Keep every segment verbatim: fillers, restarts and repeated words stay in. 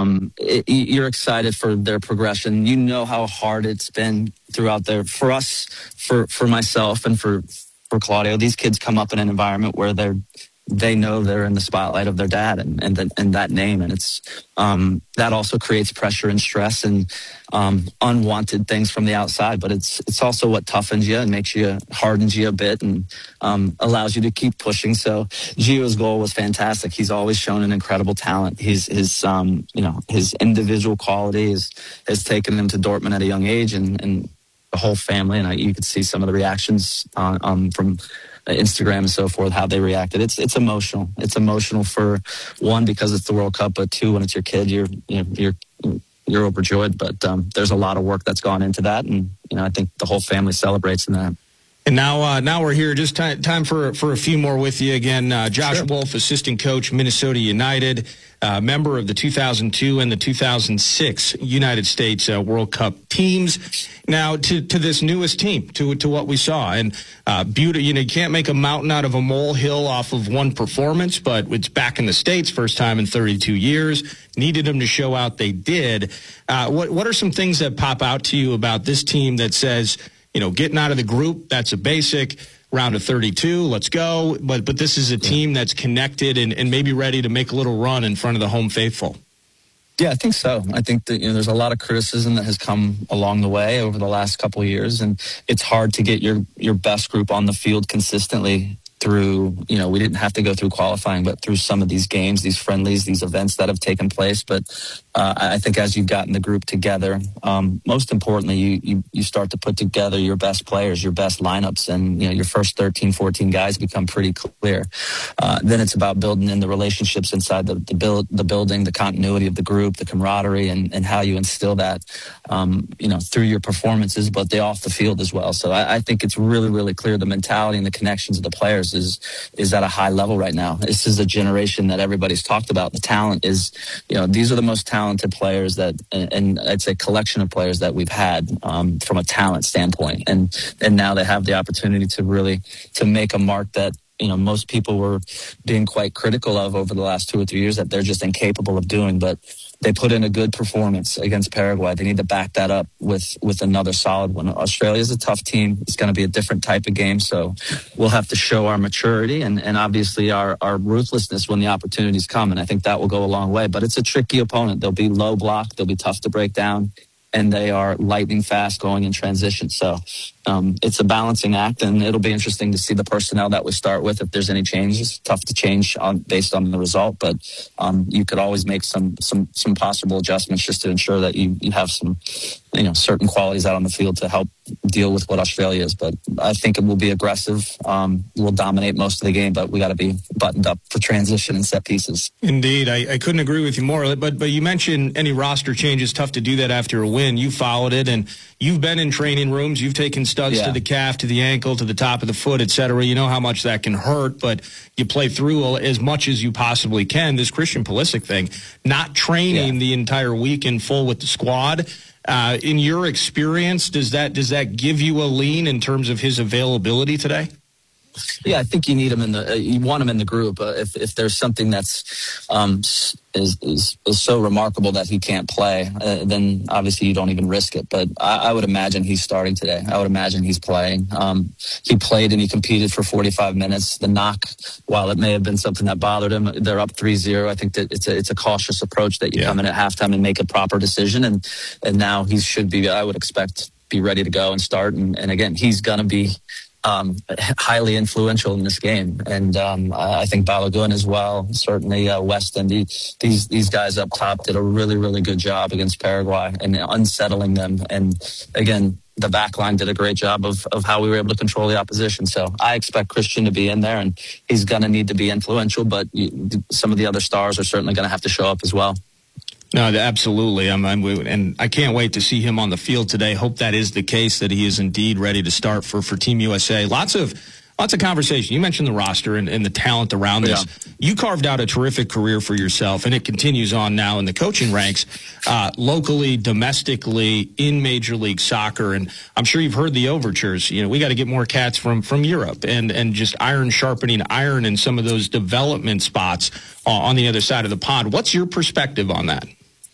um, it, you're excited for their progression. You know how hard it's been throughout there for us, for, for myself and for, for Claudio. These kids come up in an environment where they're, they know they're in the spotlight of their dad and, and, the, and that name. And it's, um, that also creates pressure and stress and, um, unwanted things from the outside, but it's, it's also what toughens you and makes you, hardens you a bit and, um, allows you to keep pushing. So Gio's goal was fantastic. He's always shown an incredible talent. He's, his, um, you know, his individual qualities has taken him to Dortmund at a young age and, and the whole family. And I, you could see some of the reactions on, um, from, Instagram and so forth, how they reacted. It's it's emotional. It's emotional for one because it's the World Cup, but two, when it's your kid, you're you know, you're you're overjoyed. But um, there's a lot of work that's gone into that, and you know I think the whole family celebrates in that. And now, uh, now we're here. Just time, time for for a few more with you again. Uh, Josh Sure. Wolf, assistant coach, Minnesota United, uh, member of the two thousand two and the two thousand six United States uh, World Cup teams. Now to to this newest team, to to what we saw, and uh, beauty. You know, you can't make a mountain out of a molehill off of one performance, but it's back in the States, first time in thirty-two years. Needed them to show out. They did. Uh, what what are some things that pop out to you about this team that says, you know, getting out of the group, that's a basic. Round of thirty-two, let's go. But but this is a team that's connected and, and maybe ready to make a little run in front of the home faithful. Yeah, I think so. I think that you know, there's a lot of criticism that has come along the way over the last couple of years, and it's hard to get your your best group on the field consistently through, you know, we didn't have to go through qualifying, but through some of these games, these friendlies, these events that have taken place. But uh, I think as you've gotten the group together, um, most importantly, you, you you start to put together your best players, your best lineups, and you know your first thirteen, fourteen guys become pretty clear. Uh, then it's about building in the relationships inside the the, build, the building, the continuity of the group, the camaraderie, and, and how you instill that, um, you know, through your performances, but they off the field as well. So I, I think it's really, really clear the mentality and the connections of the players is is at a high level right now. This is a generation that everybody's talked about. The talent is, you know, these are the most talented players that, and, and I'd say collection of players that we've had um, from a talent standpoint. And and now they have the opportunity to really to make a mark that, you know, most people were being quite critical of over the last two or three years that they're just incapable of doing. But they put in a good performance against Paraguay. They need to back that up with, with another solid one. Australia's a tough team. It's going to be a different type of game. So we'll have to show our maturity and, and obviously our, our ruthlessness when the opportunities come. And I think that will go a long way. But it's a tricky opponent. They'll be low block. They'll be tough to break down. And they are lightning fast going in transition. So um, it's a balancing act, and it'll be interesting to see the personnel that we start with, if there's any changes. Tough to change on, based on the result, but um, you could always make some some some possible adjustments just to ensure that you, you have some, you know, certain qualities out on the field to help deal with what Australia is. But I think it will be aggressive. Um, we'll dominate most of the game, but we got to be buttoned up for transition and set pieces. Indeed. I, I couldn't agree with you more. But but you mentioned any roster changes. Tough to do that after a win. You followed it, and you've been in training rooms. You've taken studs yeah. to the calf, to the ankle, to the top of the foot, et cetera. You know how much that can hurt, but you play through as much as you possibly can. This Christian Pulisic thing, not training yeah. the entire week in full with the squad. Uh, in your experience, does that does that give you a lean in terms of his availability today? Yeah, I think you need him in the. Uh, you want him in the group. Uh, if if there's something that's um, is, is is so remarkable that he can't play, uh, then obviously you don't even risk it. But I, I would imagine he's starting today. I would imagine he's playing. Um, he played and he competed for forty-five minutes. The knock, while it may have been something that bothered him, they're up three zero. I think that it's a it's a cautious approach that you yeah. come in at halftime and make a proper decision. And and now he should be. I would expect be ready to go and start. And, and again, he's gonna be. Um, highly influential in this game, and um, I think Balogun as well. Certainly, uh, Weston. These these guys up top did a really really good job against Paraguay and unsettling them. And again, the back line did a great job of of how we were able to control the opposition. So I expect Christian to be in there, and he's going to need to be influential. But you, some of the other stars are certainly going to have to show up as well. No, absolutely. I'm, I'm, and I can't wait to see him on the field today. Hope that is the case, that he is indeed ready to start for, for Team U S A. Lots of lots of conversation. You mentioned the roster and, and the talent around this. Yeah. You carved out a terrific career for yourself, and it continues on now in the coaching ranks, uh, locally, domestically, in Major League Soccer. And I'm sure you've heard the overtures. You know, we got to get more cats from, from Europe, and, and just iron sharpening iron in some of those development spots uh, on the other side of the pond. What's your perspective on that?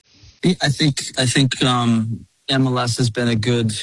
I think I think um, M L S has been a good,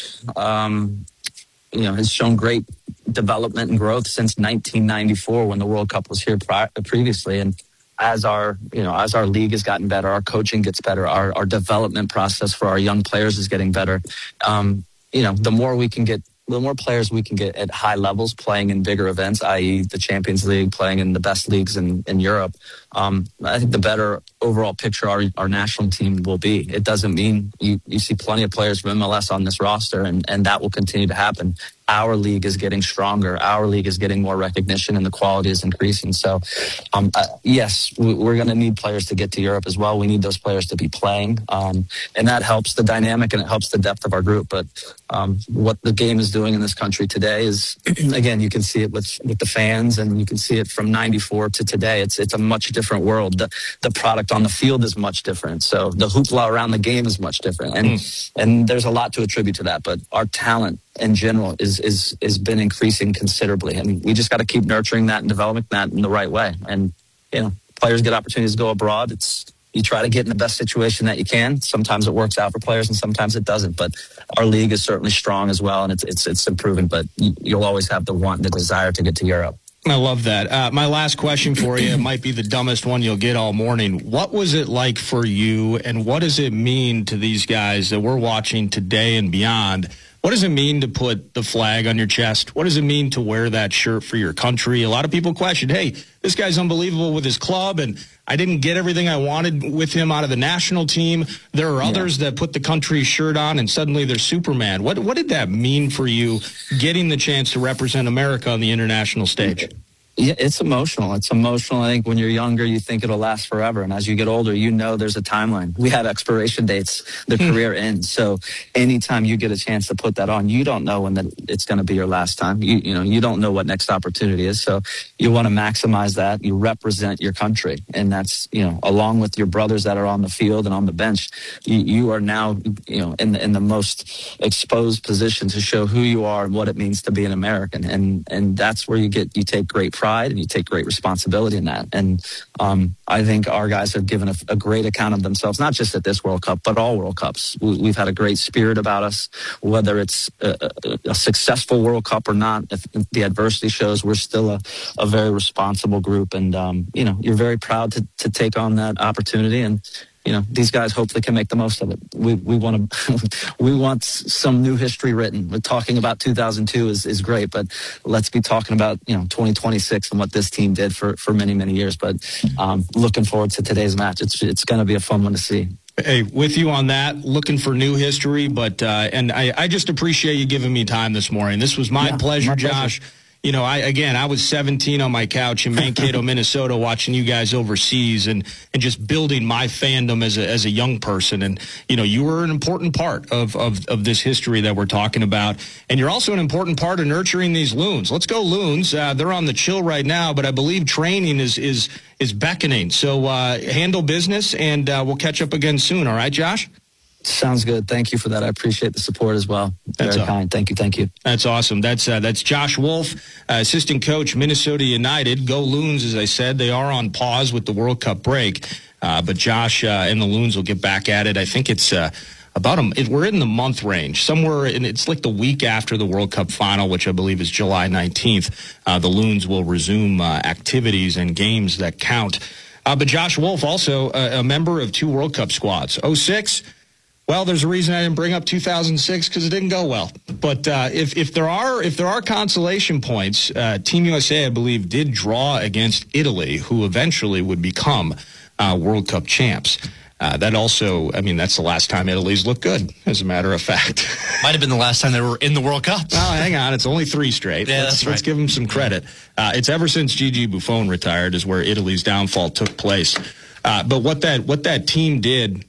um, you know, has shown great development and growth since nineteen ninety-four when the World Cup was here pri- previously. And as our, you know, as our league has gotten better, our coaching gets better, our, our development process for our young players is getting better. Um, you know, the more we can get, the more players we can get at high levels playing in bigger events, that is the Champions League, playing in the best leagues in, in Europe, um, I think the better overall picture our, our national team will be. It doesn't mean you, you see plenty of players from M L S on this roster, and, and that will continue to happen. Our league is getting stronger. Our league is getting more recognition, and the quality is increasing. So, um, uh, yes, we, we're going to need players to get to Europe as well. We need those players to be playing, um, and that helps the dynamic and it helps the depth of our group. But um, what the game is doing in this country today is, again, you can see it with, with the fans, and you can see it from ninety-four to today. It's it's a much different world. The, the product on the field is much different. So the hoopla around the game is much different, and mm. and there's a lot to attribute to that. But our talent in general is is is been increasing considerably, and we just got to keep nurturing that and developing that in the right way. And you know, players get opportunities to go abroad. It's you try to get in the best situation that you can. Sometimes it works out for players, and sometimes it doesn't. But our league is certainly strong as well, and it's it's it's improving. But you'll always have the want, the desire to get to Europe. I love that. Uh, my last question for you might be the dumbest one you'll get all morning. What was it like for you, and what does it mean to these guys that we're watching today and beyond? What does it mean to put the flag on your chest? What does it mean to wear that shirt for your country? A lot of people question, hey, this guy's unbelievable with his club, and I didn't get everything I wanted with him out of the national team. There are others yeah. that put the country's shirt on, and suddenly they're Superman. What, what did that mean for you, getting the chance to represent America on the international stage? Yeah, it's emotional. It's emotional. I think when you're younger, you think it'll last forever. And as you get older, you know there's a timeline. We have expiration dates. The career ends. So anytime you get a chance to put that on, you don't know when that it's going to be your last time. You, you know, you don't know what next opportunity is. So you want to maximize that. You represent your country. And that's, you know, along with your brothers that are on the field and on the bench, you, you are now, you know, in the, in the most exposed position to show who you are and what it means to be an American. And, and that's where you get, you take great pride. And you take great responsibility in that. And um, I think our guys have given a, a great account of themselves, not just at this World Cup, but all World Cups. We, we've had a great spirit about us, whether it's a, a, a successful World Cup or not. If, if the adversity shows, we're still a, a very responsible group. And, um, you know, you're very proud to, to take on that opportunity. And, you know, these guys hopefully can make the most of it. We we want to we want some new history written. We're talking about two thousand two is, is great, but let's be talking about, you know, twenty twenty-six and what this team did for, for many, many years. But um, looking forward to today's match. It's it's going to be a fun one to see. Hey, with you on that, looking for new history, but uh, and I, I just appreciate you giving me time this morning. This was my yeah, pleasure, my Josh. Pleasure. You know, I again, I was seventeen on my couch in Mankato, Minnesota, watching you guys overseas and, and just building my fandom as a as a young person. And, you know, you were an important part of, of, of this history that we're talking about. And you're also an important part of nurturing these Loons. Let's go Loons. Uh, they're on the chill right now, but I believe training is is is beckoning. So uh, handle business, and uh, we'll catch up again soon. All right, Josh? Sounds good. Thank you for that. I appreciate the support as well. Very That's kind. Thank you. Thank you. That's awesome. That's uh, that's Josh Wolf, uh, assistant coach, Minnesota United. Go Loons, as I said. They are on pause with the World Cup break, uh, but Josh uh, and the Loons will get back at it. I think it's uh, about a, it, we're in the month range, somewhere in, it's like the week after the World Cup final, which I believe is July nineteenth. Uh, the Loons will resume uh, activities and games that count. Uh, but Josh Wolf, also a, a member of two World Cup squads. oh six. Well, there's a reason I didn't bring up two thousand six because it didn't go well. But uh, if if there are if there are consolation points, uh, Team U S A, I believe, did draw against Italy, who eventually would become uh, World Cup champs. Uh, that also, I mean, that's the last time Italy's looked good, as a matter of fact. Might have been the last time they were in the World Cup. Oh, hang on. It's only three straight. Yeah, let's, that's right. Let's give them some credit. Uh, it's ever since Gigi Buffon retired is where Italy's downfall took place. Uh, but what that what that team did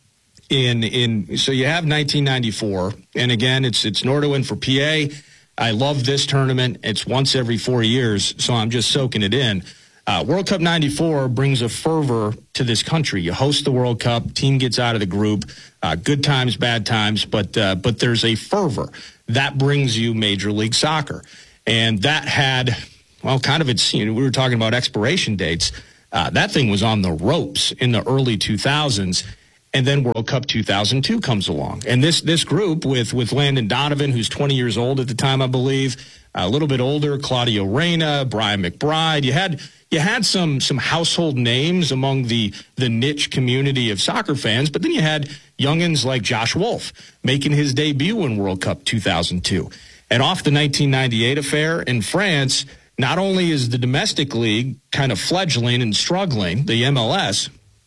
in in so you have nineteen ninety-four, and again, it's it's Nordwin for P A. I love this tournament. It's once every four years, so I'm just soaking it in. Uh, World Cup ninety-four brings a fervor to this country. You host the World Cup, team gets out of the group, uh, good times, bad times, but uh, but there's a fervor. That brings you Major League Soccer. And that had, well, kind of its, you know, we were talking about expiration dates. Uh, that thing was on the ropes in the early two thousands. And then World Cup two thousand two comes along. And this this group with, with Landon Donovan, who's twenty years old at the time, I believe, a little bit older, Claudio Reyna, Brian McBride. You had you had some some household names among the, the niche community of soccer fans, but then you had youngins like Josh Wolf making his debut in World Cup two thousand two. And off the nineteen ninety-eight affair in France, not only is the domestic league kind of fledgling and struggling, the M L S,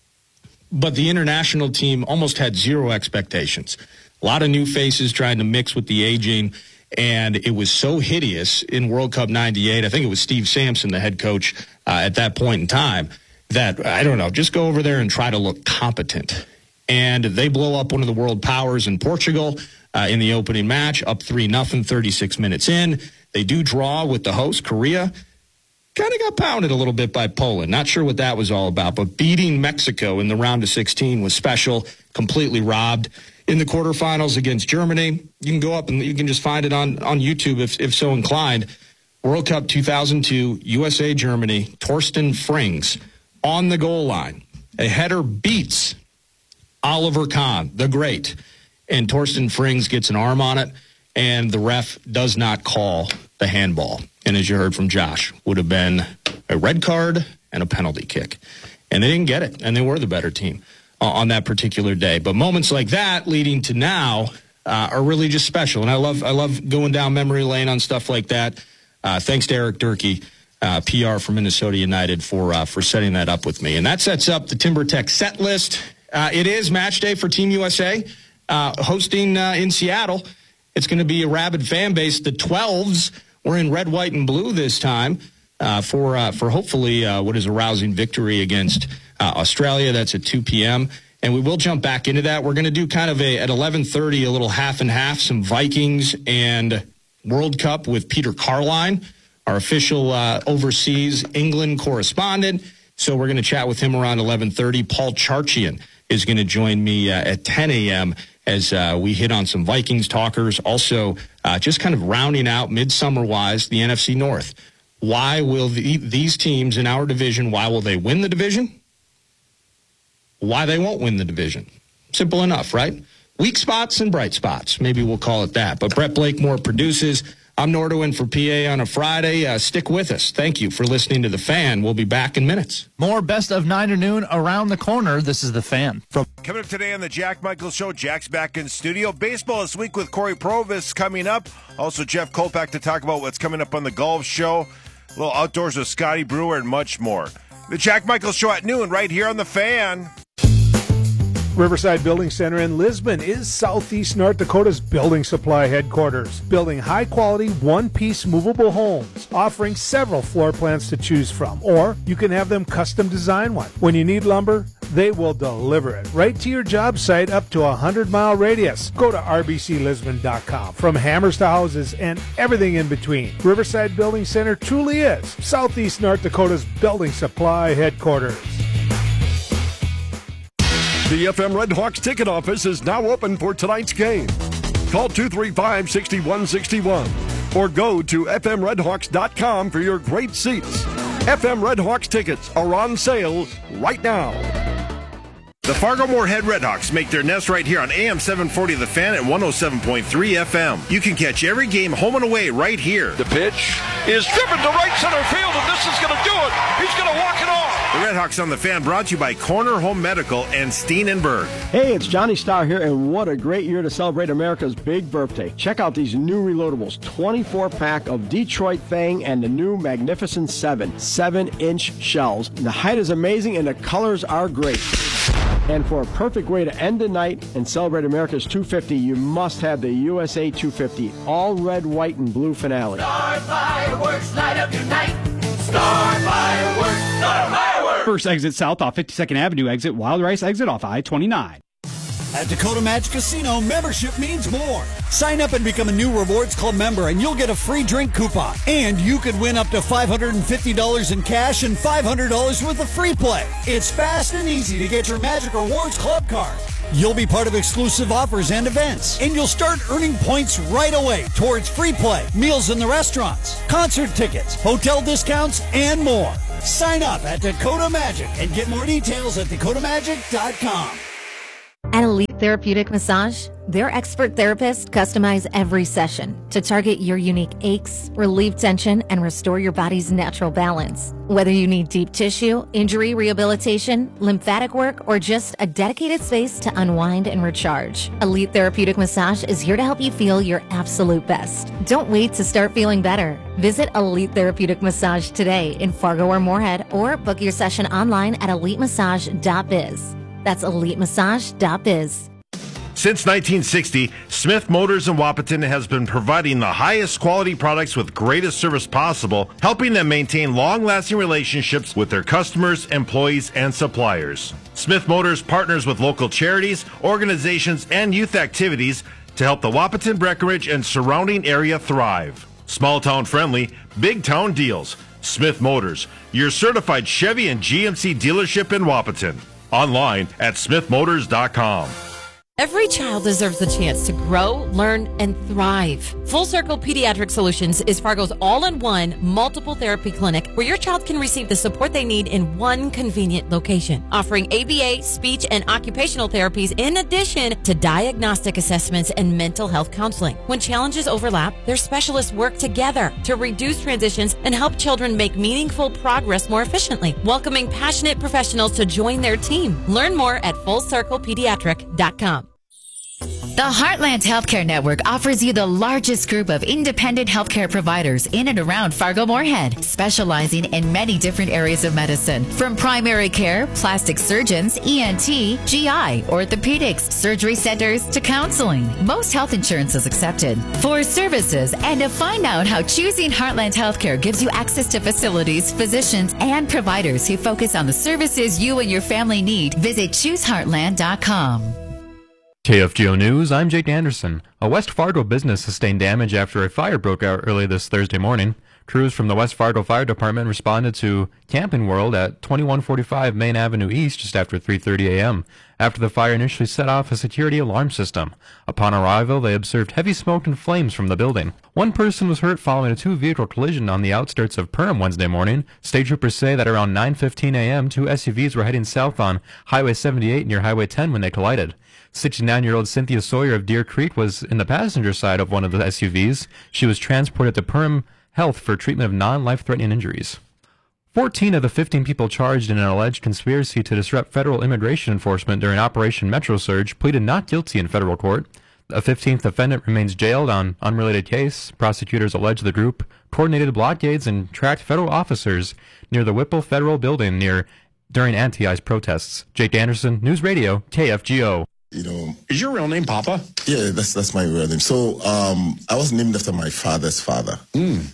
but the international team almost had zero expectations. A lot of new faces trying to mix with the aging, and it was so hideous in World Cup ninety-eight. I think it was Steve Sampson, the head coach uh, at that point in time, that, I don't know, just go over there and try to look competent. And they blow up one of the world powers in Portugal uh, in the opening match, up three nothing, thirty-six minutes in. They do draw with the host, Korea. Kind of got pounded a little bit by Poland. Not sure what that was all about, but beating Mexico in the round of sixteen was special, completely robbed. In the quarterfinals against Germany, you can go up and you can just find it on, on YouTube if, if so inclined. World Cup two thousand two, U S A, Germany, Torsten Frings on the goal line. A header beats Oliver Kahn, the great, and Torsten Frings gets an arm on it, and the ref does not call the handball. And as you heard from Josh, would have been a red card and a penalty kick. And they didn't get it, and they were the better team uh, on that particular day. But moments like that leading to now uh, are really just special. And I love I love going down memory lane on stuff like that. Uh, thanks to Eric Durkee, uh, P R for Minnesota United, for uh, for setting that up with me. And that sets up the TimberTech set list. Uh, it is match day for Team U S A, uh, hosting uh, in Seattle. It's going to be a rabid fan base. The twelves were in red, white, and blue this time uh, for uh, for hopefully uh, what is a rousing victory against uh, Australia. That's at two p.m. And we will jump back into that. We're going to do kind of a, at eleven thirty, a little half and half, some Vikings and World Cup with Peter Carline, our official uh, overseas England correspondent. So we're going to chat with him around eleven thirty. Paul Charchian is going to join me uh, at ten a.m. as uh, we hit on some Vikings talkers. Also, uh, just kind of rounding out midsummer-wise the N F C North. Why will the, these teams in our division, why will they win the division? Why they won't win the division? Simple enough, right? Weak spots and bright spots. Maybe we'll call it that. But Brett Blakemore produces. I'm Nordo in for P A on a Friday. Uh, stick with us. Thank you for listening to The Fan. We'll be back in minutes. More best of nine to noon around the corner. This is The Fan. From Coming up today on the Jack Michaels Show, Jack's back in studio. Baseball this week with Corey Provis coming up. Also, Jeff Kolpak to talk about what's coming up on the golf show. A little outdoors with Scotty Brewer and much more. The Jack Michaels Show at noon right here on The Fan. Riverside Building Center in Lisbon is Southeast North Dakota's building supply headquarters, building high-quality, one-piece movable homes, offering several floor plans to choose from, or you can have them custom design one. When you need lumber, they will deliver it right to your job site up to a hundred-mile radius. Go to r b c lisbon dot com. From hammers to houses and everything in between, Riverside Building Center truly is Southeast North Dakota's building supply headquarters. The F M Red Hawks ticket office is now open for tonight's game. Call two three five, six one six one or go to f m red hawks dot com for your great seats. F M Red Hawks tickets are on sale right now. The Fargo-Moorhead Redhawks make their nest right here on A M seven forty The Fan at one oh seven point three F M. You can catch every game home and away right here. The pitch is driven to right center field, and this is going to do it. He's going to walk it off. The Redhawks on The Fan brought to you by Corner Home Medical and Steenenberg. Hey, it's Johnny Starr here, and what a great year to celebrate America's big birthday. Check out these new reloadables, twenty-four pack of Detroit Fang and the new Magnificent seven, seven inch shells. The height is amazing, and the colors are great. And for a perfect way to end the night and celebrate America's two fifty, you must have the U S A two fifty, all red, white, and blue finale. Star Fireworks, light up your night. Star Fireworks, Star Fireworks. First exit south off fifty-second Avenue exit, Wild Rice exit off I twenty-nine. At Dakota Magic Casino, membership means more. Sign up and become a new Rewards Club member, and you'll get a free drink coupon. And you could win up to five hundred fifty dollars in cash and five hundred dollars worth of free play. It's fast and easy to get your Magic Rewards Club card. You'll be part of exclusive offers and events, and you'll start earning points right away towards free play, meals in the restaurants, concert tickets, hotel discounts, and more. Sign up at Dakota Magic and get more details at dakota magic dot com. At Elite Therapeutic Massage, their expert therapists customize every session to target your unique aches, relieve tension, and restore your body's natural balance. Whether you need deep tissue, injury rehabilitation, lymphatic work, or just a dedicated space to unwind and recharge, Elite Therapeutic Massage is here to help you feel your absolute best. Don't wait to start feeling better. Visit Elite Therapeutic Massage today in Fargo or Moorhead, or book your session online at elite massage dot biz. That's elite massage dot biz. Since nineteen sixty, Smith Motors in Wahpeton has been providing the highest quality products with greatest service possible, helping them maintain long-lasting relationships with their customers, employees, and suppliers. Smith Motors partners with local charities, organizations, and youth activities to help the Wahpeton, Breckenridge, and surrounding area thrive. Small-town friendly, big-town deals. Smith Motors, your certified Chevy and G M C dealership in Wahpeton. Online at smith motors dot com. Every child deserves the chance to grow, learn, and thrive. Full Circle Pediatric Solutions is Fargo's all-in-one multiple therapy clinic where your child can receive the support they need in one convenient location, offering A B A, speech, and occupational therapies in addition to diagnostic assessments and mental health counseling. When challenges overlap, their specialists work together to reduce transitions and help children make meaningful progress more efficiently, welcoming passionate professionals to join their team. Learn more at full circle pediatric dot com. The Heartland Healthcare Network offers you the largest group of independent healthcare providers in and around Fargo-Moorhead, specializing in many different areas of medicine, from primary care, plastic surgeons, E N T, G I, orthopedics, surgery centers, to counseling. Most health insurance is accepted. For services and to find out how choosing Heartland Healthcare gives you access to facilities, physicians, and providers who focus on the services you and your family need, visit choose heartland dot com. K F G O News, I'm Jake Anderson. A West Fargo business sustained damage after a fire broke out early this Thursday morning. Crews from the West Fargo Fire Department responded to Camping World at twenty-one forty-five Main Avenue East just after three thirty a.m. after the fire initially set off a security alarm system. Upon arrival, they observed heavy smoke and flames from the building. One person was hurt following a two-vehicle collision on the outskirts of Perham Wednesday morning. State troopers say that around nine fifteen a.m., two S U Vs were heading south on Highway seventy-eight near Highway ten when they collided. sixty-nine-year-old Cynthia Sawyer of Deer Creek was in the passenger side of one of the S U Vs. She was transported to Perham Health for treatment of non-life-threatening injuries. fourteen of the fifteen people charged in an alleged conspiracy to disrupt federal immigration enforcement during Operation Metro Surge pleaded not guilty in federal court. A fifteenth defendant remains jailed on unrelated case. Prosecutors allege the group coordinated blockades and tracked federal officers near the Whipple Federal Building near during anti-ICE protests. Jake Anderson, News Radio, K F G O. You know, is your real name Papa? Yeah, that's that's my real name. So um, I was named after my father's father. Mm.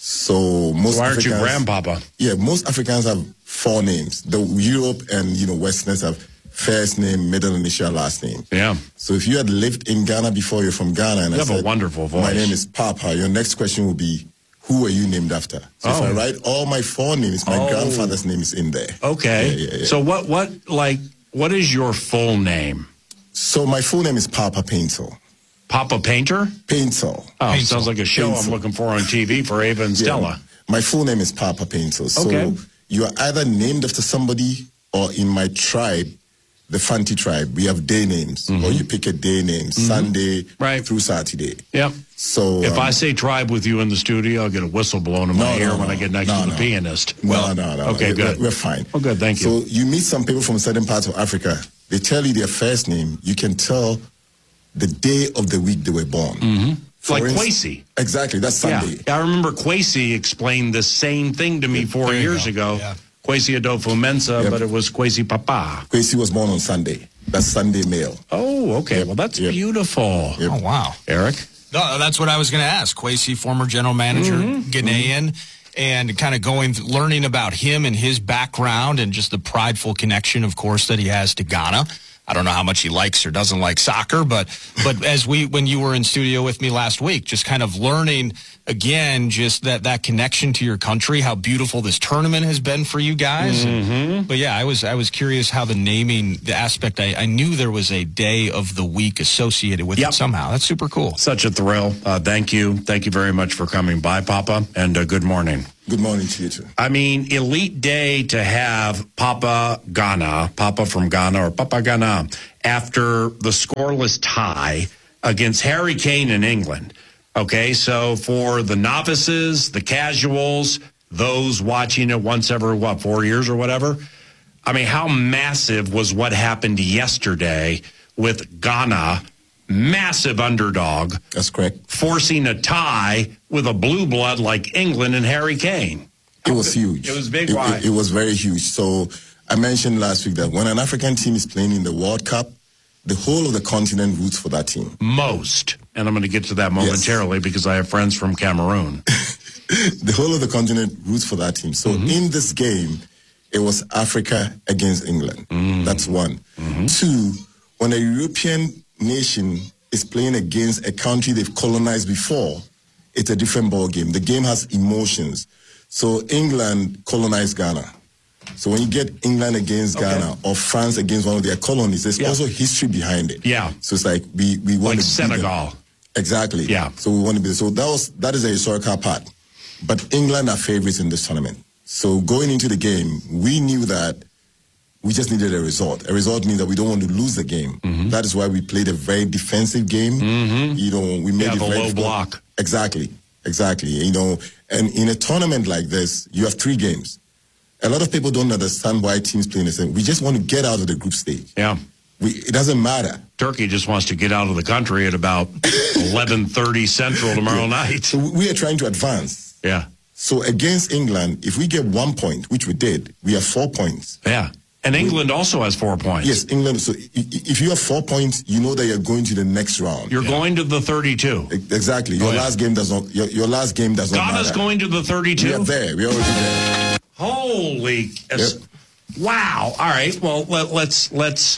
So most so why aren't Africans, you grandpapa? Yeah, most Africans have four names. The Europe and you know Westerners have first name, middle initial, last name. Yeah. So if you had lived in Ghana before, you're from Ghana, and you I have said, a wonderful voice. My name is Papa. Your next question will be, who were you named after? So oh. if I write all my four names, my oh. grandfather's name is in there. Okay. Yeah, yeah, yeah. So what what like what is your full name? So my full name is Papa Paintsel. Papa Painter? Paintsel. Oh, Paintsel. Sounds like a show Paintsel. I'm looking for on T V for Ava and Yeah. Stella. My full name is Papa Paintsel. So Okay. you are either named after somebody, or in my tribe, the Fanti tribe, we have day names, Mhm. or you pick a day name, Mhm. Sunday right. through Saturday. Yep. So if um, I say tribe with you in the studio, I'll get a whistle blown in my No, ear no, when no. I get next No, to the no. pianist. No, no, no. Okay, no. good. We're, we're fine. Oh, good. Thank you. So you meet some people from certain parts of Africa. They tell you their first name. You can tell the day of the week they were born. Mm-hmm. For Like instance- Kwesi. Exactly. That's Sunday. Yeah. I remember Kwesi explained the same thing to me four years ago. Yeah. Kwesi Adolfo Mensa, Yep. but it was Kwesi Papa. Kwesi was born on Sunday. That's Sunday male. Oh, okay. Well, that's beautiful. Oh, wow. Eric? No, that's what I was going to ask. Kwesi, former general manager, Mhm. Ghanaian, and kind of going, learning about him and his background and just the prideful connection, of course, that he has to Ghana. I don't know how much he likes or doesn't like soccer, but but as we when you were in studio with me last week, just kind of learning again, just that that connection to your country, how beautiful this tournament has been for you guys. Mm-hmm. And, but yeah, I was I was curious how the naming, the aspect. I, I knew there was a day of the week associated with Yep. it somehow. That's super cool. Such a thrill. Uh, thank you. Thank you very much for coming by, Papa, and uh, good morning. Good morning to you too. I mean, elite day to have Papa Ghana, Papa from Ghana or Papa Ghana, after the scoreless tie against Harry Kane in England. Okay, so for the novices, the casuals, those watching it once every, what, four years or whatever, I mean, how massive was what happened yesterday with Ghana, massive underdog. That's correct. Forcing a tie with a blue blood like England and Harry Kane. It was huge. It was big. It, Why? it, it was very huge. So I mentioned last week that when an African team is playing in the World Cup, the whole of the continent roots for that team. Most. And I'm going to get to that momentarily yes. because I have friends from Cameroon. The whole of the continent roots for that team. So mm-hmm. in this game, it was Africa against England. Mm-hmm. That's one. Mm-hmm. Two, when a European nation is playing against a country they've colonized before, it's a different ball game. The game has emotions. So England colonized Ghana. So when you get England against okay. Ghana or France against one of their colonies, there's yeah. also history behind it. Yeah. So it's like we we want like to Senegal. Exactly. Yeah. So we want to be so that was that is a historical part. But England are favorites in this tournament. So going into the game, we knew that we just needed a result. A result means that we don't want to lose the game. Mm-hmm. That is why we played a very defensive game. Mm-hmm. You know, we made yeah, it the very low difficult. block. Exactly, exactly. You know, and in a tournament like this, you have three games. A lot of people don't understand why teams play in the same. We just want to get out of the group stage. Yeah, we, it doesn't matter. Turkey just wants to get out of the country at about eleven thirty Central tomorrow yeah. night. So we are trying to advance. Yeah. So against England, if we get one point, which we did, we have four points. Yeah. And England we, also has four points. Yes, England. So if you have four points, you know that you're going to the next round. You're yeah. going to the thirty-two. Exactly. Your last game does not. Your, your last game does not matter. Ghana's going to the thirty-two. We are there. We're already there. Holy. Yep. Wow. All right. Well, let, let's let's.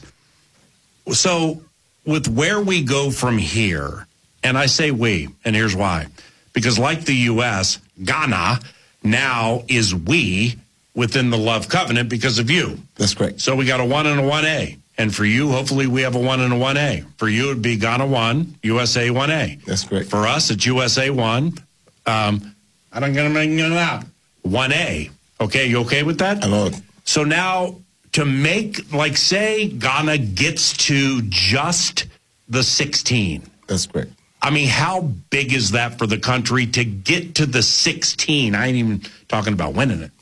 So with where we go from here, and I say we, and here's why. Because like the U S, Ghana now is we within the Love Covenant because of you. That's correct. So we got a one and a one A. And for you, hopefully we have a one and a one A. For you, it'd be Ghana one, U S A one A. That's correct. For us, it's U S A one. Um, I don't get it one A. Okay, you okay with that? I know. So now to make, like, say Ghana gets to just the sixteen. That's correct. I mean, how big is that for the country to get to the sixteen? I ain't even talking about winning it.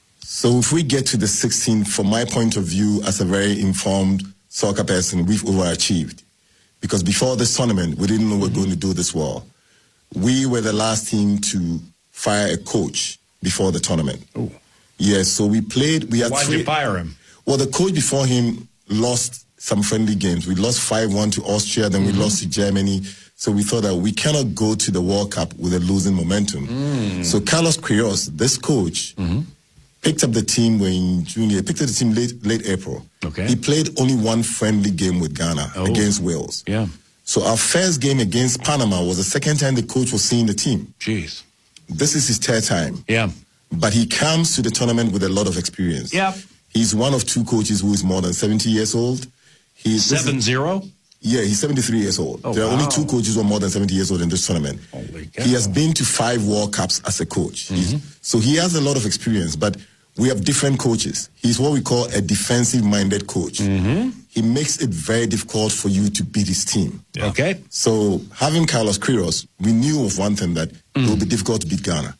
So if we get to the sixteen, from my point of view, as a very informed soccer person, we've overachieved. Because before this tournament, we didn't know we were going to do this well. We were the last team to fire a coach before the tournament. Ooh. Yes, so we played. We had Why'd three, you fire him? Well, the coach before him lost some friendly games. We lost five one to Austria, then we mm-hmm. lost to Germany. So we thought that we cannot go to the World Cup with a losing momentum. Mm. So Carlos Queiroz, this coach, mm-hmm. picked up the team when June. He picked up the team late late April. Okay. He played only one friendly game with Ghana oh. against Wales. Yeah. So our first game against Panama was the second time the coach was seeing the team. Jeez. This is his third time. Yeah. But he comes to the tournament with a lot of experience. Yeah. He's one of two coaches who is more than seventy years old. He's seven zero. Yeah, he's seventy-three years old. Oh, there are wow. only two coaches who are more than seventy years old in this tournament. Holy cow. He has been to five World Cups as a coach. Mm-hmm. So he has a lot of experience, but we have different coaches. He's what we call a defensive-minded coach. Mm-hmm. He makes it very difficult for you to beat his team. Yeah. Okay. So having Carlos Queiroz, we knew of one thing, that mm. it would be difficult to beat Ghana.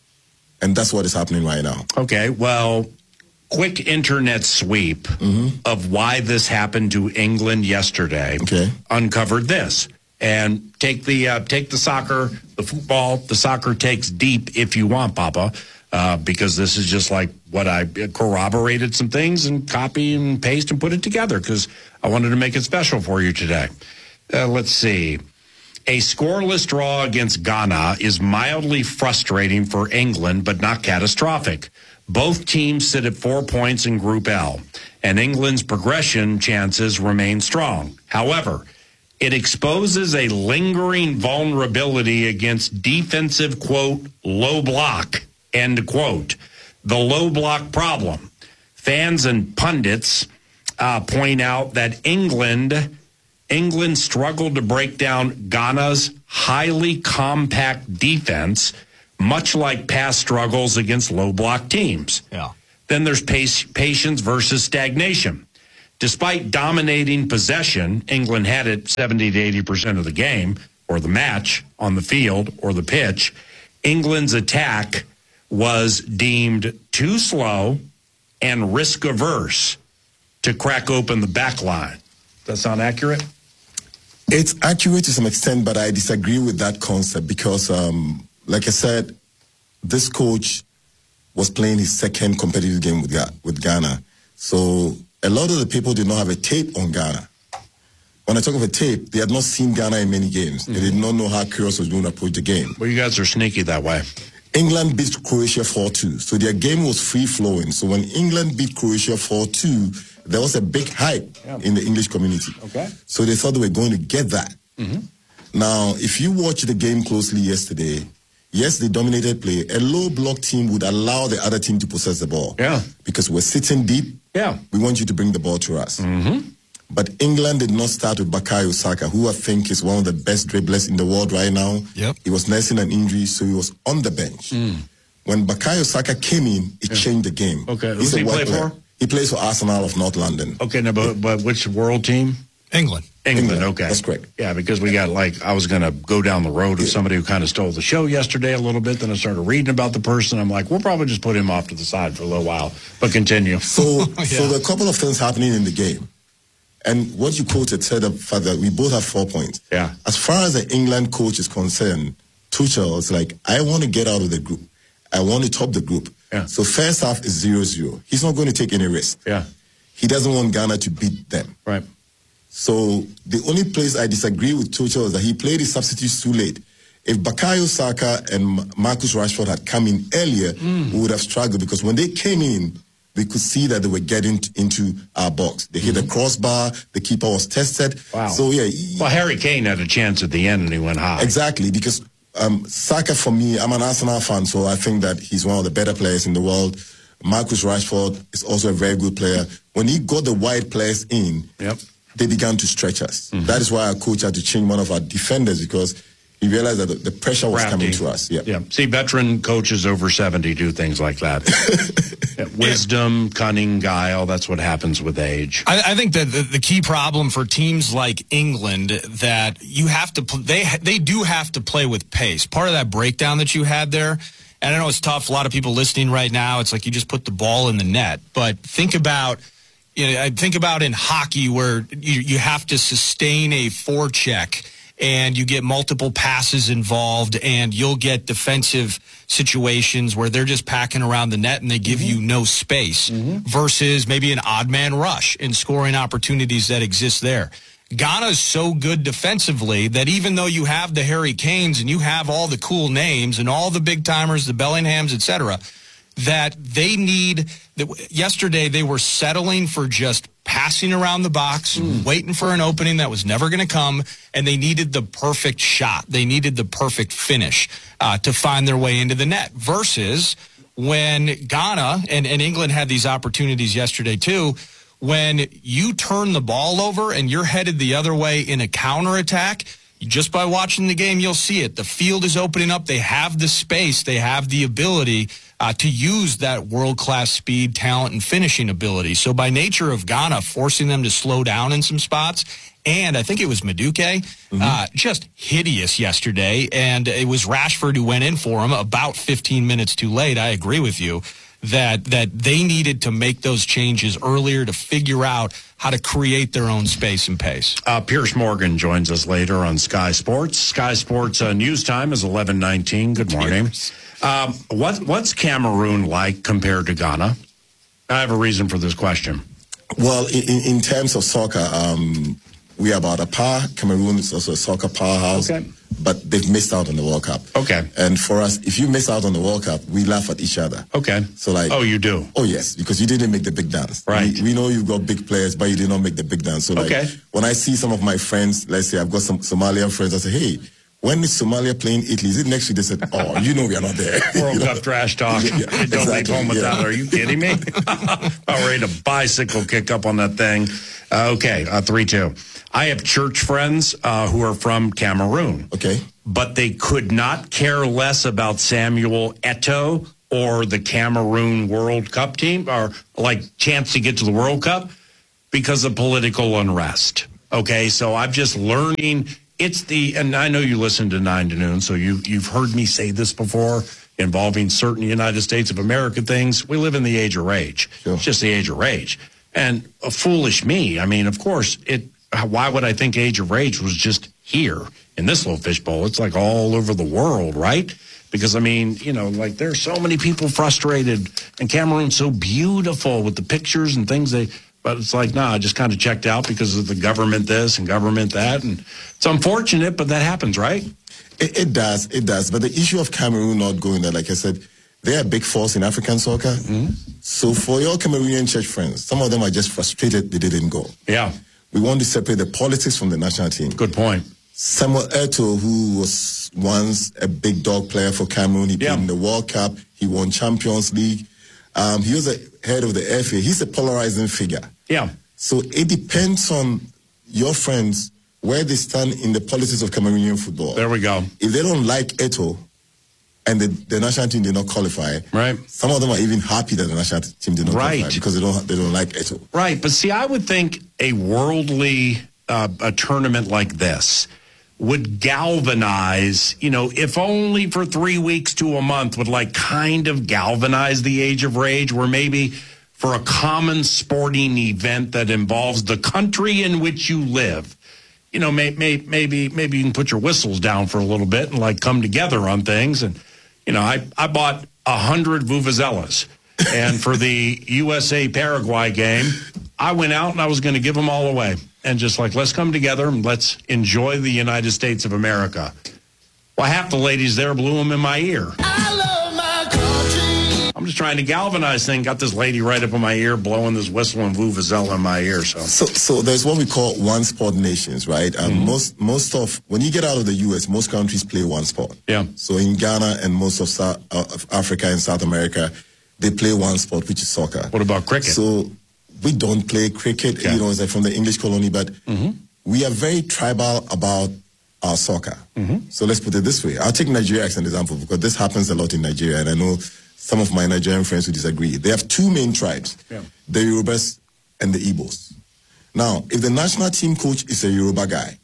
And that's what is happening right now. Okay, well, quick internet sweep mm-hmm. of why this happened to England yesterday okay. uncovered this. And take the uh, take the soccer, the football, the soccer takes deep if you want, Papa, uh, because this is just like what I corroborated some things and copy and paste and put it together because I wanted to make it special for you today. Uh, let's see. A scoreless draw against Ghana is mildly frustrating for England, but not catastrophic. Both teams sit at four points in Group L, and England's progression chances remain strong. However, it exposes a lingering vulnerability against defensive, quote, low block, end quote. The low block problem. Fans and pundits uh, point out that England... England struggled to break down Ghana's highly compact defense, much like past struggles against low block teams. Yeah. Then there's pace, patience versus stagnation. Despite dominating possession, England had it seventy to eighty percent of the game or the match on the field or the pitch. England's attack was deemed too slow and risk averse to crack open the back line. Does that sound accurate? It's accurate to some extent, but I disagree with that concept because, um, like I said, this coach was playing his second competitive game with, Ga- with Ghana. So a lot of the people did not have a tape on Ghana. When I talk of a tape, they had not seen Ghana in many games. Mm-hmm. They did not know how Kyrgios was going to approach the game. Well, you guys are sneaky that way. England beat Croatia four two, so their game was free-flowing. So when England beat Croatia four two, there was a big hype yeah. in the English community. Okay. So they thought they were going to get that. Mm-hmm. Now, if you watch the game closely yesterday, yes, they dominated play. A low-block team would allow the other team to possess the ball. Yeah. Because we're sitting deep. Yeah. We want you to bring the ball to us. Mm-hmm. But England did not start with Bukayo Saka, who I think is one of the best dribblers in the world right now. Yep. He was nursing an injury, so he was on the bench. Mm. When Bukayo Saka came in, it yeah. changed the game. Okay, who He's does he play player. for? He plays for Arsenal of North London. Okay, now, but, but which world team? England. England, England, okay. that's correct. Yeah, because we got, like, I was going to go down the road with somebody who kind of stole the show yesterday a little bit. Then I started reading about the person. I'm like, we'll probably just put him off to the side for a little while. But continue. So, yeah. so there are a couple of things happening in the game. And what you quoted said the fact that we both have four points. Yeah. As far as the England coach is concerned, Tuchel is like, I want to get out of the group. I want to top the group. Yeah. So first half is zero zero. He's not going to take any risk. Yeah. He doesn't want Ghana to beat them. Right. So the only place I disagree with Tuchel is that he played his substitutes too late. If Bukayo Saka and Marcus Rashford had come in earlier, mm. we would have struggled because when they came in, we could see that they were getting t- into our box. They hit mm-hmm. the crossbar. The keeper was tested. Wow. So, yeah. He, well, Harry Kane had a chance at the end and he went high. Exactly, because um, Saka, for me, I'm an Arsenal fan, so I think that he's one of the better players in the world. Marcus Rashford is also a very good player. When he got the wide players in, yep. they began to stretch us. Mm-hmm. That is why our coach had to change one of our defenders because he realized that the, the pressure was Crafty. coming to us. Yeah. yeah. See, veteran coaches over seventy do things like that. yeah. Wisdom, cunning, guile, that's what happens with age. I, I think that the, the key problem for teams like England that you have to pl- they they do have to play with pace. Part of that breakdown that you had there, and I know it's tough. A lot of people listening right now, it's like you just put the ball in the net. But think about you know, I think about in hockey where you, you have to sustain a forecheck and you get multiple passes involved and you'll get defensive situations where they're just packing around the net and they give mm-hmm. you no space mm-hmm. versus maybe an odd man rush and scoring opportunities that exist there. Ghana is so good defensively that even though you have the Harry Kanes and you have all the cool names and all the big timers, the Bellinghams, et cetera, that they need that yesterday they were settling for just passing around the box, mm. waiting for an opening that was never going to come, and they needed the perfect shot. They needed the perfect finish uh, to find their way into the net versus when Ghana and, and England had these opportunities yesterday too, when you turn the ball over and you're headed the other way in a counterattack, just by watching the game, you'll see it. The field is opening up. They have the space. They have the ability uh, to use that world-class speed, talent, and finishing ability. So by nature of Ghana, forcing them to slow down in some spots, and I think it was Madueke, mm-hmm. uh, just hideous yesterday. And it was Rashford who went in for him about fifteen minutes too late. I agree with you that that they needed to make those changes earlier to figure out how to create their own space and pace. Uh, Pierce Morgan joins us later on Sky Sports. Sky Sports uh, news time is eleven nineteen. Good morning. Um, what, what's Cameroon like compared to Ghana? I have a reason for this question. Well, in, in terms of soccer, um, we are about a par. Cameroon is also a soccer powerhouse. Okay. But they've missed out on the World Cup. Okay. And for us, if you miss out on the World Cup, we laugh at each other. Okay. So like, oh, you do? Oh, yes, because you didn't make the big dance. Right. We, we know you've got big players, but you did not make the big dance. So like, okay. when I see some of my friends, let's say I've got some Somalian friends, I say, hey, when is Somalia playing Italy? Is it next week? They said, oh, you know we are not there. World you know? Cup trash talk. Yeah, yeah, Don't exactly, leave home with yeah. that. Are you kidding me? About ready to bicycle kick up on that thing. Uh, okay, uh, three two. I have church friends uh, who are from Cameroon. Okay. but they could not care less about Samuel Eto'o or the Cameroon World Cup team, or like chance to get to the World Cup because of political unrest. Okay, so I'm just learning. It's the, and I know you listen to nine to noon, so you, you've heard me say this before involving certain United States of America things. We live in the age of rage. Sure. It's just the age of rage. And a foolish me, I mean, of course, it. Why would I think age of rage was just here in this little fishbowl? It's like all over the world, right? Because, I mean, you know, like there's so many people frustrated, and Cameroon's so beautiful with the pictures and things they, but it's like, nah, I just kind of checked out because of the government this and government that. And it's unfortunate, but that happens, right? It, it does, it does. But the issue of Cameroon not going there, like I said, they're a big force in African soccer. Mm-hmm. So for your Cameroonian church friends, some of them are just frustrated they didn't go. Yeah. We want to separate the politics from the national team. Good point. Samuel Eto'o, who was once a big dog player for Cameroon, he yeah. played in the World Cup, he won Champions League. Um, he was the head of the F A. He's a polarizing figure. Yeah. So it depends on your friends where they stand in the politics of Cameroonian football. There we go. If they don't like Eto'o and the, the national team did not qualify, right? Some of them are even happy that the national team did not right. qualify because they don't they don't like Eto'o. Right, but see, I would think a worldly uh, a tournament like this would galvanize, you know, if only for three weeks to a month, would like kind of galvanize the age of rage, where maybe for a common sporting event that involves the country in which you live, you know, may, may, maybe maybe you can put your whistles down for a little bit and like come together on things. And, you know, I, I bought a hundred Vuvuzelas. And for the U S A Paraguay game, I went out and I was going to give them all away. And just like, let's come together and let's enjoy the United States of America. Well, half the ladies there blew them in my ear. I love my country. I'm just trying to galvanize thing. Got this lady right up in my ear blowing this whistle and Vuvuzela in my ear. So, so, so there's what we call one sport nations, right? And mm-hmm. most, most of, when you get out of the U S, most countries play one sport. Yeah. So in Ghana and most of, South, of Africa and South America, they play one sport, which is soccer. What about cricket? So we don't play cricket, yeah. you know, it's like from the English colony, but mm-hmm. we are very tribal about our soccer. Mm-hmm. So let's put it this way. I'll take Nigeria as an example because this happens a lot in Nigeria, and I know some of my Nigerian friends who disagree. They have two main tribes, yeah. the Yorubas and the Igbos. Now, if the national team coach is a Yoruba guy.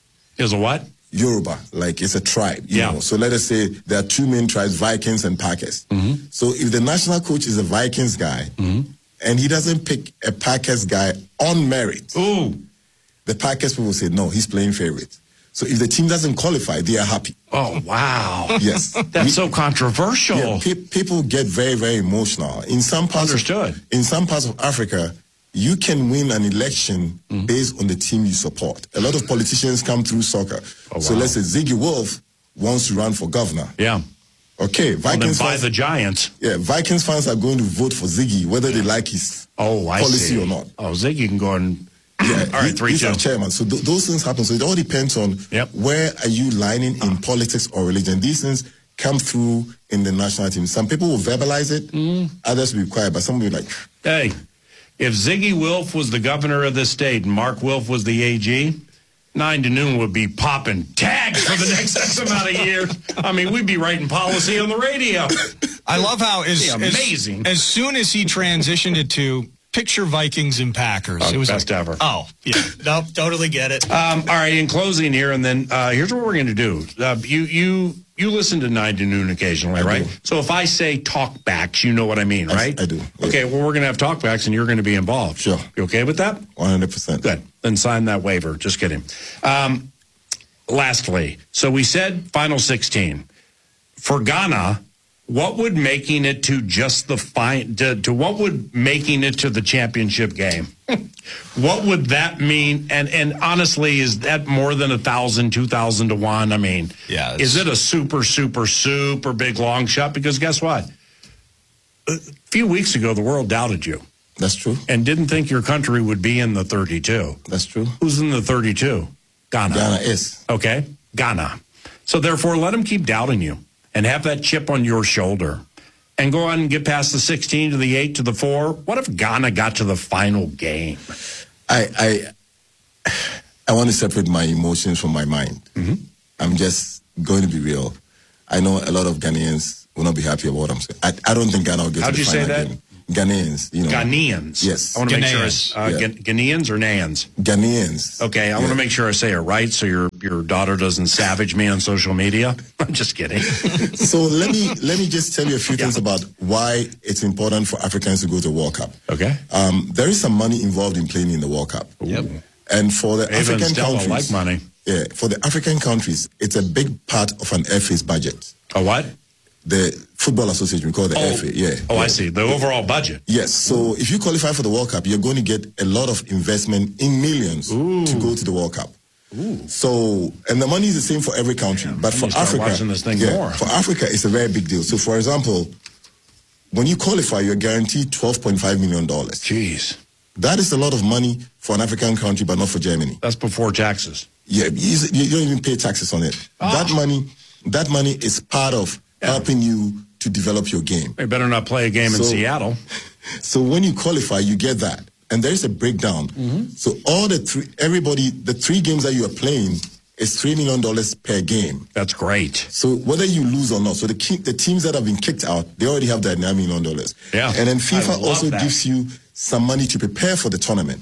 Is a what? Yoruba, like it's a tribe. You yeah. know? So let us say there are two main tribes, Vikings and Packers. Mm-hmm. So if the national coach is a Vikings guy, mm-hmm. and he doesn't pick a Packers guy on merit, Ooh. the Packers people say, no, he's playing favorite. So if the team doesn't qualify, they are happy. Oh, wow. Yes. That's we, so controversial. Yeah, pe- people get very, very emotional. In some parts Understood. Of, in some parts of Africa, you can win an election mm-hmm. based on the team you support. A lot of politicians come through soccer. Oh, wow. So let's say Ziggy Wolf wants to run for governor. Yeah. Okay, Vikings well, buy fans, the Giants. Yeah, Vikings fans are going to vote for Ziggy, whether they like his oh, I policy see. or not. Oh, Ziggy can go and yeah, all right, he, three he's two. our chairman. So th- those things happen. So it all depends on yep. where are you lining in uh. politics or religion. These things come through in the national team. Some people will verbalize it, mm. others will be quiet, but some will be like, hey, if Ziggy Wolf was the governor of the state and Mark Wolf was the A G, Nine to Noon would be popping tags for the next X amount of years. I mean, we'd be writing policy on the radio. I love how as, amazing. As, as soon as he transitioned it to picture Vikings and Packers, oh, it was best like, ever. Oh, yeah, nope, totally get it. Um, all right, in closing here, and then uh, here's what we're going to do. Uh, you you you listen to Nine to Noon occasionally, I right? do. So if I say talkbacks, you know what I mean, right? I, I do. Yeah. Okay, well, we're going to have talkbacks, and you're going to be involved. Sure. You okay with that? one hundred percent. Good. Then sign that waiver. Just kidding. Um, lastly, so we said final sixteen. For Ghana, what would making it to just the fine to, to what would making it to the championship game? What would that mean? And and honestly, is that more than a thousand, two thousand to one? I mean, yeah, is it a super, super, super big long shot? Because guess what? A few weeks ago, the world doubted you. That's true. And didn't think your country would be in the thirty-two. That's true. Who's in the thirty-two? Ghana. Ghana is. Okay, Ghana. So therefore, let them keep doubting you and have that chip on your shoulder and go on and get past the sixteen to the eight to the four. What if Ghana got to the final game? I I, I want to separate my emotions from my mind. Mm-hmm. I'm just going to be real. I know a lot of Ghanaians will not be happy about what I'm saying. I, I don't think Ghana will get How'd to the you say final that? game. Ghanaians, you know. Ghanaians. Yes. I want to make sure. Ghanaians. I, uh, Yeah. Ghan- Ghanaians or Nans? Ghanaians. Okay, I want to make sure I say it right so your your daughter doesn't savage me on social media. I'm just kidding. So let me let me just tell you a few things about why it's important for Africans to go to World Cup. Okay. Um, there is some money involved in playing in the World Cup. Yep. And for the Ava and African Stella countries, like money. Yeah, for the African countries, it's a big part of an F A's budget. A what? The Football Association, we call it the Oh. F A. Yeah. Oh, yeah. I see. The overall budget. Yes. So if you qualify for the World Cup, you're going to get a lot of investment in millions to go to the World Cup. Ooh. So, and the money is the same for every country. But I'm for gonna start Africa, watching this thing yeah, more. for Africa, it's a very big deal. So, for example, when you qualify, you're guaranteed twelve point five million dollars. Jeez. That is a lot of money for an African country, but not for Germany. That's before taxes. Yeah, you, you don't even pay taxes on it. Ah. That money, that money is part of helping you to develop your game. They better not play a game in So- Seattle. So when you qualify, you get that, and there is a breakdown. Mm-hmm. So all the three, everybody, the three games that you are playing is three million dollars per game. That's great. So whether you lose or not, so the ki- the teams that have been kicked out, they already have that nine million dollars. Yeah, and then I FIFA love also that. gives you some money to prepare for the tournament.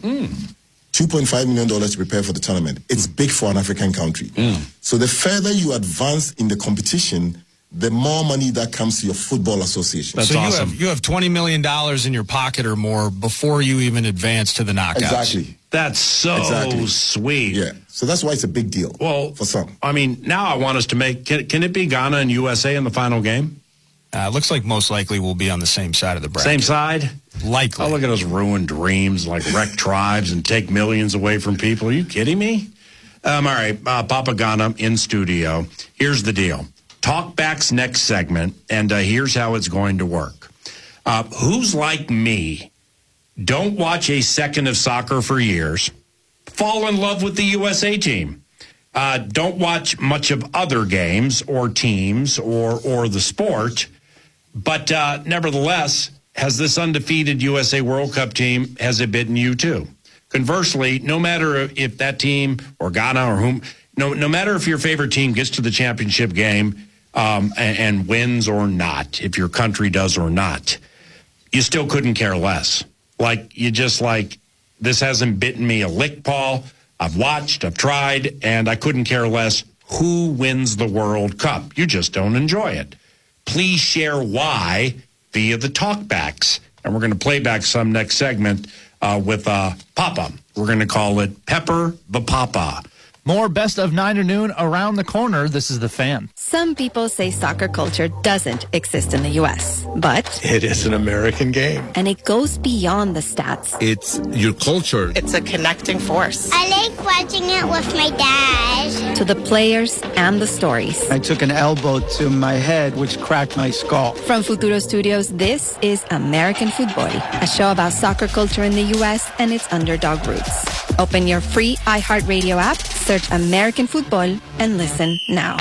two point five million dollars to prepare for the tournament. It's big for an African country. So the further you advance in the competition, the more money that comes to your football association. so you have you have twenty million dollars in your pocket or more before you even advance to the knockouts. Exactly. That's so Exactly. sweet. Yeah. So that's why it's a big deal. Well, for some. I mean, now I want us to make. Can, can it be Ghana and U S A in the final game? Uh, looks like most likely we'll be on the same side of the bracket. Same side? Likely. Oh, look at those ruined dreams, like wreck tribes and take millions away from people. Are you kidding me? Um, all right, uh, Papa Ghana in studio. Here's the deal. Talkback's next segment, and uh, here's how it's going to work. Uh, who's like me, don't watch a second of soccer for years, fall in love with the U S A team, uh, don't watch much of other games or teams or or the sport, but uh, nevertheless, has this undefeated U S A World Cup team, has it bitten you too? Conversely, no matter if that team or Ghana or whom, no, no matter if your favorite team gets to the championship game um, and, and wins or not, if your country does or not, you still couldn't care less. Like, you just like, this hasn't bitten me a lick, Paul. I've watched, I've tried, and I couldn't care less who wins the World Cup. You just don't enjoy it. Please share why via the talkbacks. And we're going to play back some next segment uh, with uh, Papa. We're going to call it Pepper the Papa. More Best of nine to noon around the corner. This is The Fan. Some people say soccer culture doesn't exist in the U S, but It is an American game. and it goes beyond the stats. It's your culture. It's a connecting force I like watching it with my dad. to the players and the stories. I took an elbow to my head, which cracked my skull. From Futuro Studios, this is American Football, a show about soccer culture in the U S and its underdog roots. Open your free iHeartRadio app, search American Football, and listen now.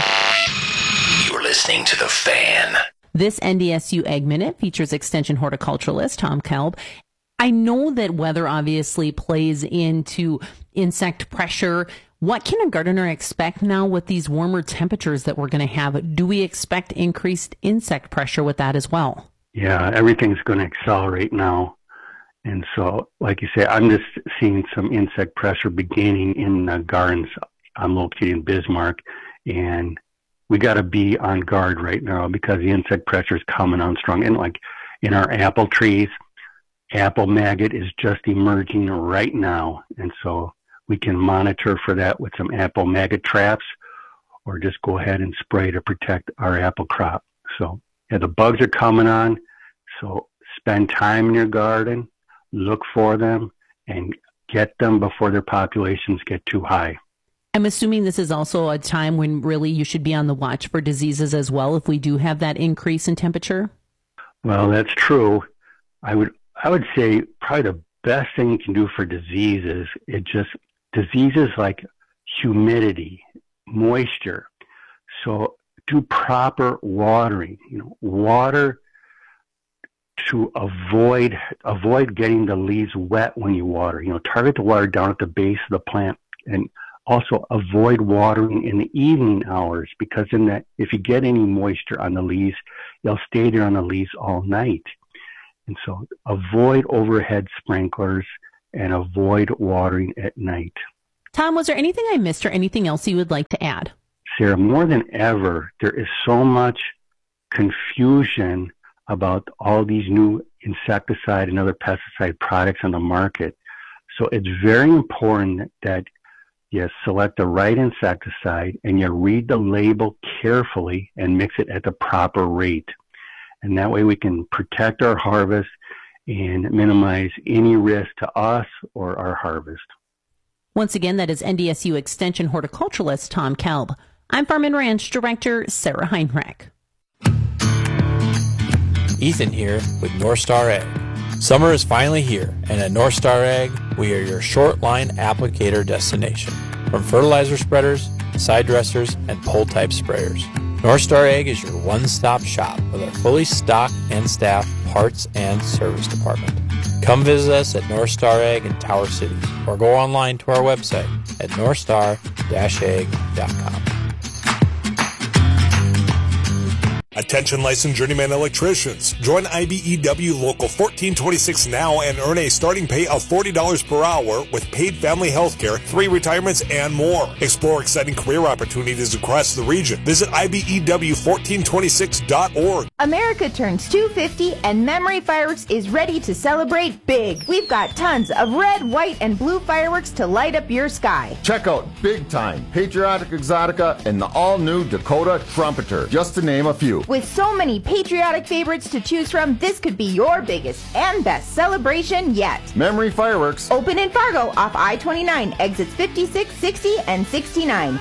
You're listening to The Fan. This N D S U Egg Minute features extension horticulturalist Tom Kelb. I know that weather obviously plays into insect pressure. What can a gardener expect now with these warmer temperatures that we're going to have? Do we expect increased insect pressure with that as well? Yeah, everything's going to accelerate now. And so, like you say, I'm just seeing some insect pressure beginning in the gardens. I'm located in Bismarck, and we got to be on guard right now because the insect pressure is coming on strong. And like in our apple trees, apple maggot is just emerging right now. And so we can monitor for that with some apple maggot traps or just go ahead and spray to protect our apple crop. So yeah, the bugs are coming on. So spend time in your garden, look for them, and get them before their populations get too high. I'm assuming this is also a time when really you should be on the watch for diseases as well if we do have that increase in temperature. Well, that's true. I would I would say probably the best thing you can do for diseases, it just diseases like humidity, moisture. So do proper watering. You know, water to avoid avoid getting the leaves wet when you water. You know, target the water down at the base of the plant and Also, avoid watering in the evening hours, because in that, if you get any moisture on the leaves, they'll stay there on the leaves all night. And so avoid overhead sprinklers and avoid watering at night. Tom, was there anything I missed or anything else you would like to add? Sarah, more than ever, there is so much confusion about all these new insecticide and other pesticide products on the market. So it's very important that you select the right insecticide and you read the label carefully and mix it at the proper rate. And that way we can protect our harvest and minimize any risk to us or our harvest. Once again, that is N D S U Extension horticulturalist Tom Kalb. I'm Farm and Ranch Director Sarah Heinrich. Ethan here with North Star Ag. Summer is finally here, and at North Star Ag, we are your short line applicator destination. From fertilizer spreaders, side dressers, and pole type sprayers, North Star Ag is your one-stop shop with our fully stocked and staffed parts and service department. Come visit us at North Star Ag in Tower City, or go online to our website at north star dash ag dot com. Attention licensed journeyman electricians. Join I B E W Local fourteen twenty-six now and earn a starting pay of forty dollars per hour with paid family health care, three retirements, and more. Explore exciting career opportunities across the region. Visit I B E W fourteen twenty-six dot org. America turns two fifty and Memory Fireworks is ready to celebrate big. We've got tons of red, white, and blue fireworks to light up your sky. Check out Big Time, Patriotic Exotica, and the all-new Dakota Trumpeter, just to name a few. With so many patriotic favorites to choose from, this could be your biggest and best celebration yet. Memory Fireworks. Open in Fargo off I twenty-nine, exits fifty-six, sixty, and sixty-nine.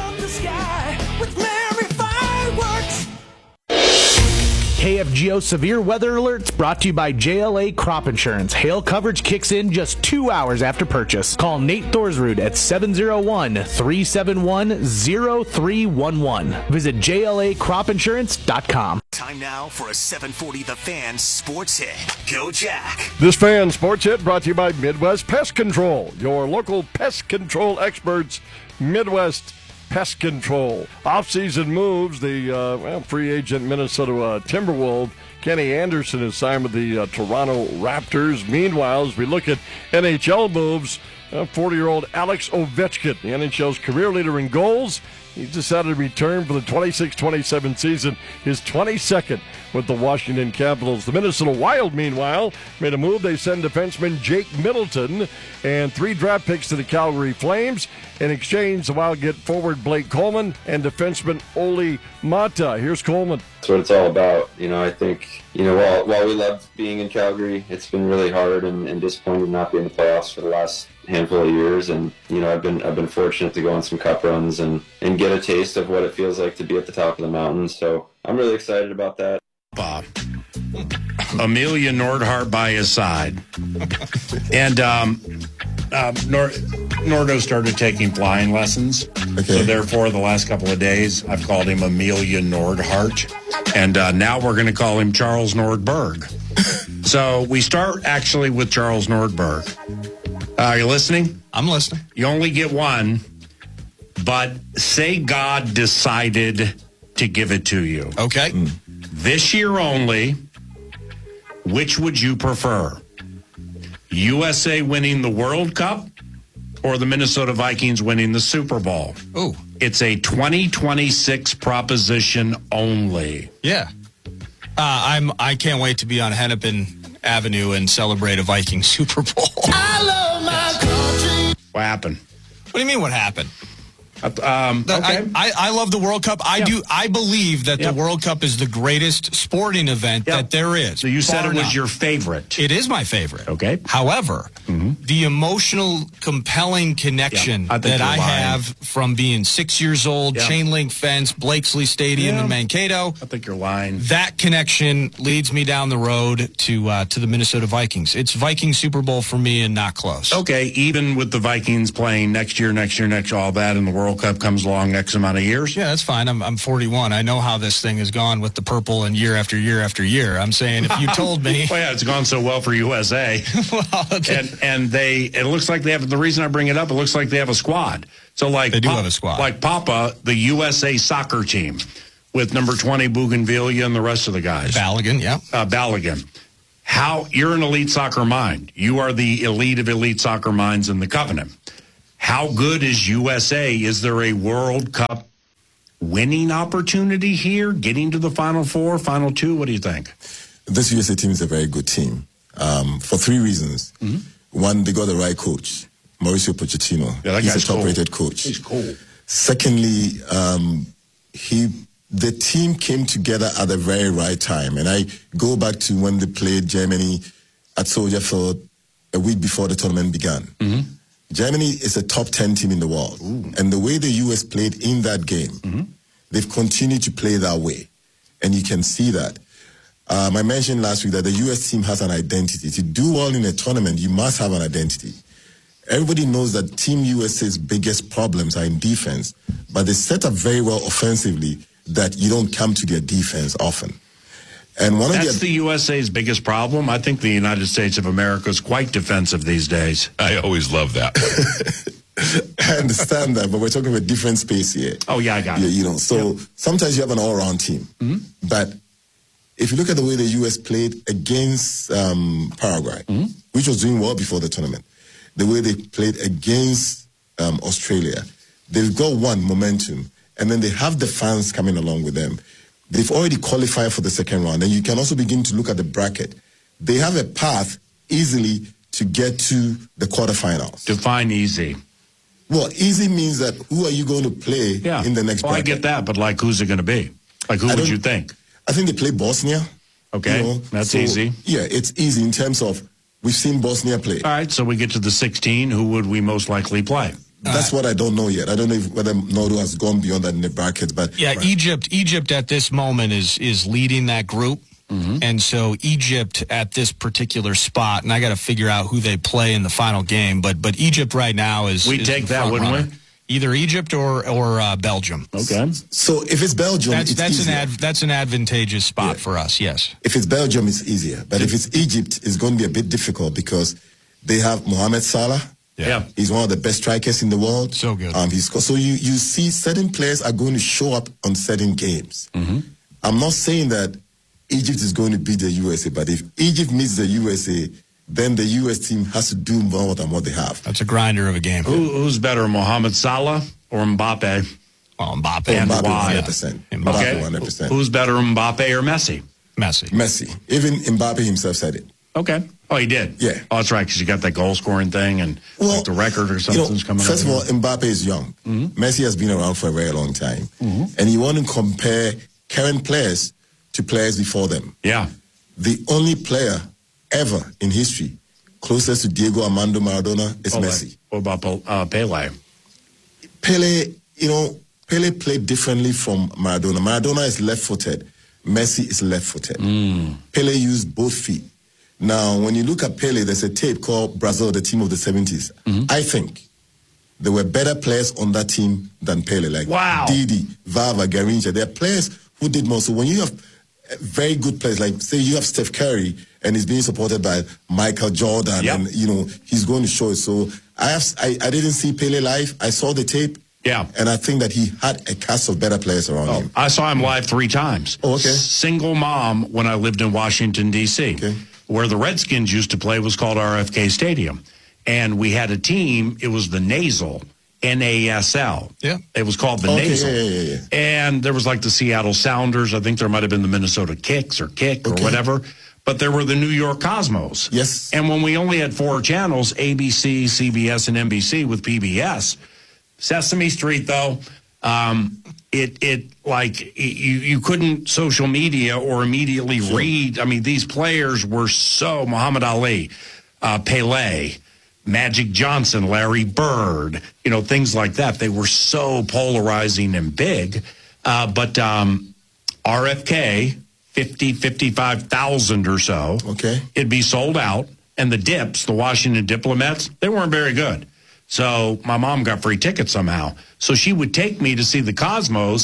K F G O Severe Weather Alerts brought to you by J L A Crop Insurance. Hail coverage kicks in just two hours after purchase. Call Nate Thorsrud at seven oh one, three seven one, oh three one one. Visit J L A crop insurance dot com. Time now for a seven forty The Fan Sports Hit. Go Jack. This Fan Sports Hit brought to you by Midwest Pest Control, your local pest control experts. Midwest Pest Control. Off-season moves, the uh, well, free agent Minnesota uh, Timberwolves, Kenny Anderson is signed with the uh, Toronto Raptors. Meanwhile, as we look at N H L moves, forty-year-old Alex Ovechkin, the N H L's career leader in goals, he's decided to return for the twenty-six twenty-seven season, his twenty-second with the Washington Capitals. The Minnesota Wild, meanwhile, made a move. They send defenseman Jake Middleton and three draft picks to the Calgary Flames. In exchange, the Wild get forward Blake Coleman and defenseman Oli Mata. Here's Coleman. That's what it's all about. You know, I think, you know, while, while we loved being in Calgary, it's been really hard and, and disappointing not being in the playoffs for the last handful of years. And, you know, I've been I've been fortunate to go on some cup runs and, and get a taste of what it feels like to be at the top of the mountain. So I'm really excited about that. Bob. Amelia Nordhart by his side. And um, um, Nord- Nordo started taking flying lessons. Okay. So therefore, the last couple of days, I've called him Amelia Nordhart. And uh, now we're going to call him Charles Nordberg. So we start actually with Charles Nordberg. Uh, are you listening? I'm listening. You only get one, but say God decided to give it to you. Okay. Mm. This year only, which would you prefer? U S A winning the World Cup or the Minnesota Vikings winning the Super Bowl? Ooh. It's a twenty twenty-six proposition only. Yeah. Uh, I'm, I can't wait to be on Hennepin Avenue and celebrate a Viking Super Bowl. I love my country. What happened? What do you mean what happened? Um, The- okay. I, I, I love the World Cup. I Yeah. do. I believe that Yeah. the World Cup is the greatest sporting event Yeah. that there is. So you said bar it was none. your favorite. It is my favorite. Okay. However, the emotional, compelling connection Yeah, I think that you're I lying. have from being six years old, Yeah. chain link fence, Blakesley Stadium Yeah. in Mankato. I think you're lying. That connection leads me down the road to uh, to the Minnesota Vikings. It's Viking Super Bowl for me and not close. Okay, even with the Vikings playing next year, next year, next all that, and the World Cup comes along X amount of years? Yeah, that's fine. I'm I'm forty-one. I know how this thing has gone with the purple and year after year after year. I'm saying if you told me. Well, yeah, it's gone so well for U S A. well, and and they, it looks like they have, the reason I bring it up, it looks like they have a squad. So like They do Pop- have a squad. Like Papa, the U S A soccer team with number twenty Bougainvillea and the rest of the guys. Balogun, yeah. Uh, Balogun. How you're an elite soccer mind. You are the elite of elite soccer minds in the Covenant. How good is U S A? Is there a World Cup winning opportunity here? Getting to the Final Four, Final Two? What do you think? This U S A team is a very good team um, for three reasons. Mm-hmm. One, they got the right coach, Mauricio Pochettino. Yeah, that He's guy's a top-rated cool. coach. He's cool. Secondly, um, he the team came together at the very right time. And I go back to when they played Germany at Soldier Field a week before the tournament began. Mm-hmm. Germany is a top ten team in the world. Ooh. And the way the U S played in that game, mm-hmm. they've continued to play that way. And you can see that. Um, I mentioned last week that the U S team has an identity. To do well in a tournament, you must have an identity. Everybody knows that Team U S A's biggest problems are in defense, but they set up very well offensively that you don't come to their defense often. And one That's of the, the U S A's biggest problem. I think the United States of America is quite defensive these days. I always love that. I understand that, but we're talking about different space here. Oh, yeah, I got yeah, it. You know, so yep. sometimes you have an all-around team, mm-hmm. but if you look at the way the U S played against um, Paraguay, mm-hmm. which was doing well before the tournament, the way they played against um, Australia, they've got one, momentum, and then they have the fans coming along with them. They've already qualified for the second round, and you can also begin to look at the bracket. They have a path easily to get to the quarterfinals. Define easy. Well, easy means that who are you going to play yeah. in the next well, bracket? I get that, but like who's it going to be? Like who I would you think? I think they play Bosnia. Okay, you know, that's so, easy. Yeah, it's easy in terms of we've seen Bosnia play. All right, so we get to the sixteen. Who would we most likely play? That's what I don't know yet. I don't know if, whether Noru has gone beyond that in the brackets, but yeah, right. Egypt. Egypt at this moment is is leading that group, mm-hmm. and so Egypt at this particular spot, and I got to figure out who they play in the final game. But but Egypt right now is we is take that, wouldn't runner. we? Either Egypt or or uh, Belgium. Okay. So if it's Belgium, that's it's that's easier. an ad, that's an advantageous spot yeah. for us. Yes. If it's Belgium, it's easier. But if it's Egypt, it's going to be a bit difficult because they have Mohamed Salah. Yeah. He's one of the best strikers in the world. So good. Um, he's so you you see certain players are going to show up on certain games. Mm-hmm. I'm not saying that Egypt is going to beat the U S A, but if Egypt meets the U S A, then the U S team has to do more than what they have. That's a grinder of a game. Who, who's better, Mohamed Salah or Mbappe? Oh, Mbappe. And Mbappe, one why? hundred percent. Mbappe, okay. one hundred percent. Who's better, Mbappe or Messi? Messi. Messi. Even Mbappe himself said it. Okay. Oh, he did? Yeah. Oh, that's right, because you got that goal-scoring thing and well, like the record or something's you know, coming first up. First of all, Mbappe is young. Mm-hmm. Messi has been around for a very long time. Mm-hmm. And you want to compare current players to players before them. Yeah. The only player ever in history closest to Diego Armando Maradona is Pele. Messi. What about uh, Pele? Pele, you know, Pele played differently from Maradona. Maradona is left-footed. Messi is left-footed. Mm. Pele used both feet. Now, when you look at Pele, there's a tape called Brazil, the team of the seventies. Mm-hmm. I think there were better players on that team than Pele, like wow. Didi, Vava, Garrincha. There are players who did more. So when you have very good players, like say you have Steph Curry and he's being supported by Michael Jordan, yep. and you know he's going to show it. So I have I, I didn't see Pele live. I saw the tape. Yeah. And I think that he had a cast of better players around oh, him. I saw him live three times. Oh, okay. Single mom when I lived in Washington, D C Okay. Where the Redskins used to play was called R F K Stadium. And we had a team, it was the Nasal, N A S L. Yeah. It was called the Okay, Nasal. yeah, yeah, yeah, yeah. And there was like the Seattle Sounders. I think there might have been the Minnesota Kicks or Kick Okay. or whatever. But there were the New York Cosmos. Yes. And when we only had four channels, A B C, C B S, and N B C with P B S, Sesame Street, though, um, it it like you you couldn't social media or immediately sure. read. I mean, these players were so Muhammad Ali, uh, Pele, Magic Johnson, Larry Bird, you know, things like that. They were so polarizing and big. Uh, but um, R F K, fifty, fifty-five thousand or so. Okay. It'd be sold out. And the Dips, the Washington Diplomats, they weren't very good. So my mom got free tickets somehow. So she would take me to see the Cosmos,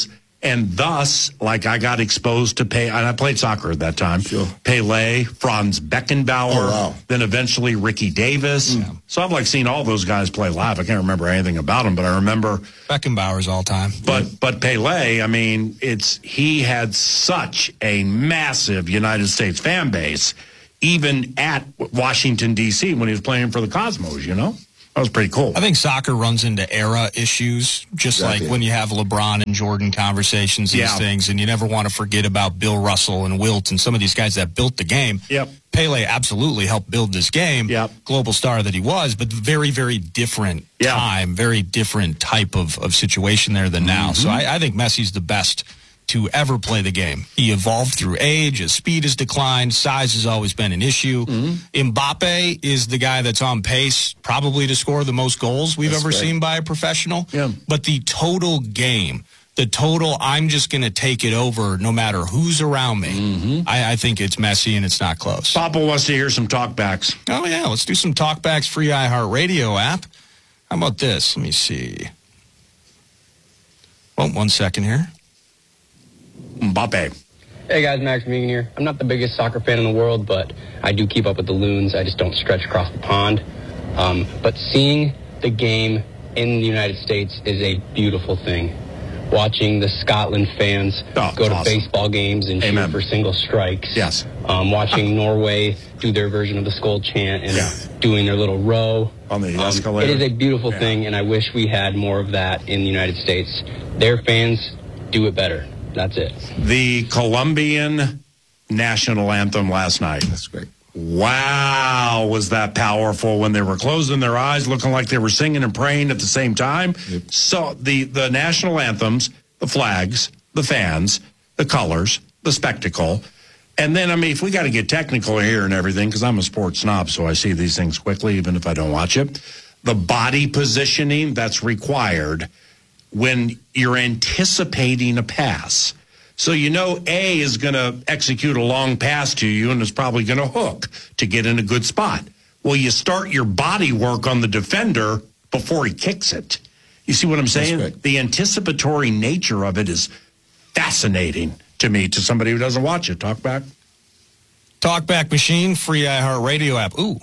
And thus, like I got exposed to Pe- and I played soccer at that time. Sure. Pele, Franz Beckenbauer, Oh, wow. then eventually Ricky Davis. Mm. So I've like seen all those guys play live. I can't remember anything about them, but I remember Beckenbauer's all time. But but Pele, I mean, it's he had such a massive United States fan base, even at Washington D C when he was playing for the Cosmos. You know. That was pretty cool. I think soccer runs into era issues, just Exactly. like when you have LeBron and Jordan conversations, these Yeah. things, and you never want to forget about Bill Russell and Wilt and some of these guys that built the game. Yep. Pele absolutely helped build this game, yep. global star that he was, but very, very different Yeah. time, very different type of, of situation there than now. So I, I think Messi's the best to ever play the game. He evolved through age, his speed has declined, size has always been an issue. Mm-hmm. Mbappe is the guy that's on pace probably to score the most goals we've That's ever right. seen by a professional. Yeah. But the total game, the total I'm just going to take it over no matter who's around me, Mm-hmm. I, I think it's Messi and it's not close. Papa wants to hear some talkbacks. Oh, yeah, let's do some talkbacks, free iHeartRadio app. How about this? Let me see. Well, one second here. Mbappe. Hey guys, Max Megan here. I'm not the biggest soccer fan in the world, but I do keep up with the Loons. I just don't stretch across the pond. Um, but seeing the game in the United States is a beautiful thing. Watching the Scotland fans Oh, go to awesome. baseball games and Amen. cheer for single strikes. Yes. Um, watching Norway do their version of the Skull chant and Yeah. doing their little row. On the Um, escalator. it is a beautiful Yeah. thing, and I wish we had more of that in the United States. Their fans do it better. That's it. The Colombian national anthem last night. That's great. Wow, was that powerful when they were closing their eyes, looking like they were singing and praying at the same time. Yep. So the, the national anthems, the flags, the fans, the colors, the spectacle. And then, I mean, if we got to get technical here and everything, because I'm a sports snob, so I see these things quickly, even if I don't watch it. The body positioning that's required when you're anticipating a pass. So you know A is going to execute a long pass to you and is probably going to hook to get in a good spot. Well, you start your body work on the defender before he kicks it. You see what I'm saying? That's The anticipatory nature of it is fascinating to me, to somebody who doesn't watch it. Talk back. Talkback machine, free iHeartRadio app. Ooh.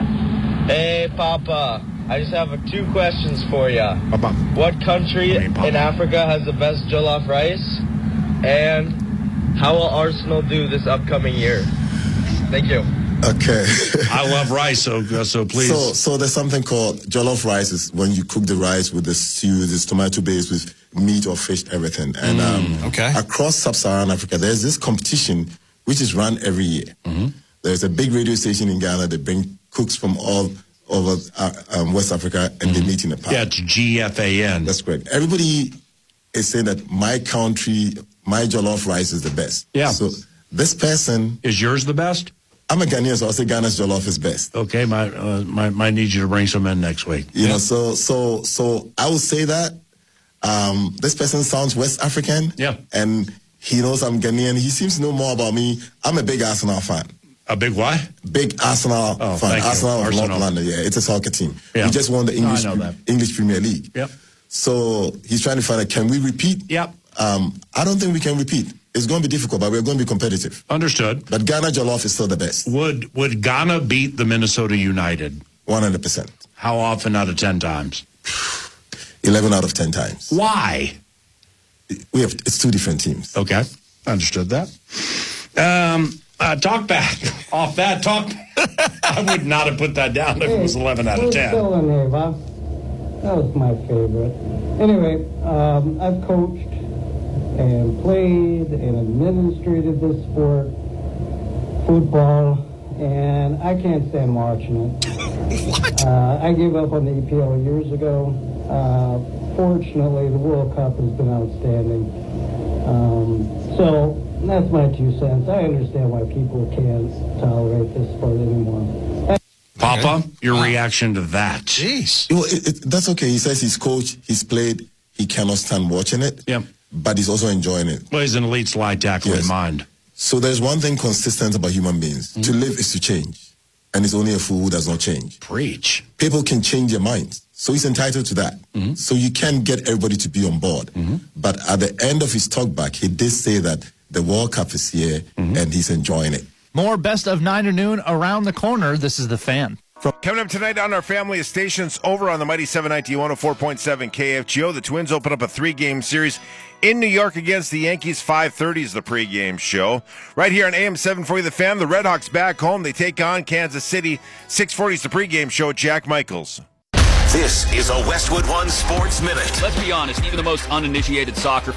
Hey, Papa. I just have two questions for you. Papa. What country Hey, Papa. in Africa has the best jollof rice? And how will Arsenal do this upcoming year? Thank you. Okay. I love rice, so so please. So, so there's something called jollof rice. Is when you cook the rice with the stew, this tomato base with meat or fish, everything. And um, okay. across sub-Saharan Africa, there's this competition which is run every year. Mm-hmm. There's a big radio station in Ghana. They bring cooks from all over uh, um, West Africa, and they meet in a park. Yeah, it's G F A N. That's correct. Everybody is saying that my country, my jollof rice is the best. Yeah. So this person Is yours the best? I'm a Ghanaian, so I'll say Ghana's jollof is best. Okay, my uh, my might need you to bring some in next week. You know, so so so I will say that um, this person sounds West African. Yeah. And he knows I'm Ghanaian. He seems to know more about me. I'm a big Arsenal fan. A big what? Big Arsenal Oh, fan. thank you. Arsenal of Arsenal. London. Yeah, it's a soccer team. Yeah. We just won the No, I English know that. English Premier League. Yep. So he's trying to find out, can we repeat? Yep. Um, I don't think we can repeat. It's going to be difficult, but we're going to be competitive. Understood. But Ghana jollof is still the best. Would would Ghana beat the Minnesota United? one hundred percent. How often out of ten times? eleven out of ten times. Why? We have, it's two different teams. Okay, understood that. Um, uh, talk back off that talk. I would not have put that down if it was eleven out of Who's ten. still in there, Bob? That was my favorite. Anyway, um, I've coached and played and administrated this sport, football, and I can't stand watching it. What? Uh, I gave up on the E P L years ago. Uh, fortunately, the World Cup has been outstanding. Um, so that's my two cents. I understand why people can't tolerate this sport anymore. Papa, your reaction to that? Jeez. Well, it, it, that's okay. He says he's coached, he's played, he cannot stand watching it. Yep. But he's also enjoying it. Well, he's an elite slide tackle Yes. in mind. So there's one thing consistent about human beings. Mm-hmm. To live is to change. and he's only a fool who does not change. Preach. People can change their minds. So he's entitled to that. Mm-hmm. So you can't get everybody to be on board. Mm-hmm. But at the end of his talk back, he did say that the World Cup is here mm-hmm. and he's enjoying it. More Best of nine to noon around the corner. This is The Fan. Coming up tonight on our family of stations over on the Mighty seven ninety, one oh four point seven K F G O, the Twins open up a three-game series in New York against the Yankees. five thirty is the pregame show. Right here on A M seven forty, The Fan, the Red Hawks back home. They take on Kansas City. six forty is the pregame show. Jack Michaels. This is a Westwood One Sports Minute. Let's be honest, even the most uninitiated soccer